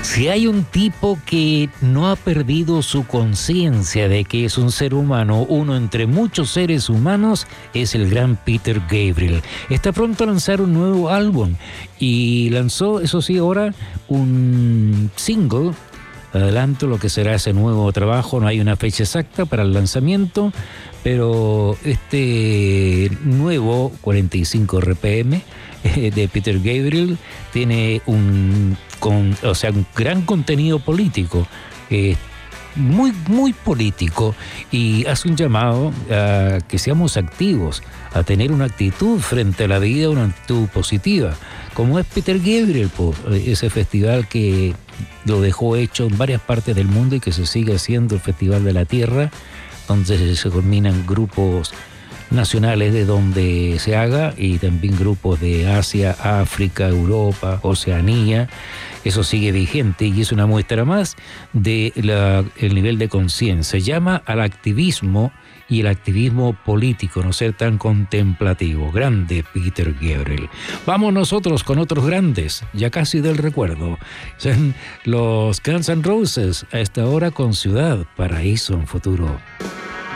Si hay un tipo que no ha perdido su conciencia de que es un ser humano, uno entre muchos seres humanos, es el gran Peter Gabriel. Está pronto a lanzar un nuevo álbum y lanzó, eso sí, ahora un single. Adelanto lo que será ese nuevo trabajo, no hay una fecha exacta para el lanzamiento, pero este nuevo 45 RPM de Peter Gabriel tiene un gran contenido político, muy político, y hace un llamado a que seamos activos, a tener una actitud frente a la vida, una actitud positiva, como es Peter Gabriel, ese festival que lo dejó hecho en varias partes del mundo y que se sigue haciendo, el Festival de la Tierra, donde se combinan grupos nacionales de donde se haga y también grupos de Asia, África, Europa, Oceanía. Eso sigue vigente y es una muestra más de el nivel de conciencia. Llama al activismo y el activismo político, no ser tan contemplativo. Grande Peter Gabriel. Vamos nosotros con otros grandes, ya casi del recuerdo. Son los Guns N' Roses, a esta hora con Ciudad Paraíso en Futuro.